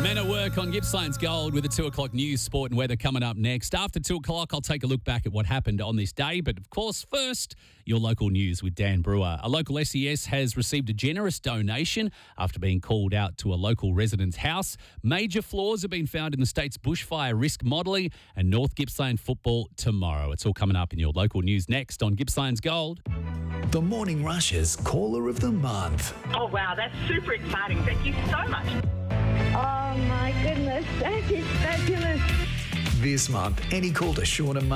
Men at work on Gippsland's Gold with the 2 o'clock news, sport and weather coming up next. After 2 o'clock, I'll take a look back at what happened on this day. But, of course, first, your local news with Dan Brewer. A local SES has received a generous donation after being called out to a local resident's house. Major flaws have been found in the state's bushfire risk modelling and North Gippsland football tomorrow. It's all coming up in your local news next on Gippsland's Gold. The Morning Rush's Caller of the Month. Oh, wow, that's super exciting. Thank you so much. Oh, my goodness. That is fabulous. This month, any call to Shauna